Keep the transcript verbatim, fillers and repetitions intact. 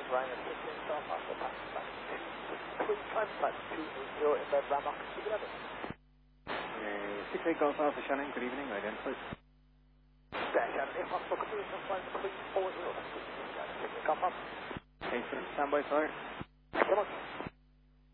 Ryanair fifteen South Alpha, Pakistan, quick climb flight two eight zero in bed, Ramrock, two eleven. six eight Golf Alpha, Shannon, good evening, identified. Dash Shannon, if possible, continue to flight quick four zero, six eight Golf Alpha. Thanks for the standby, sorry. Come on.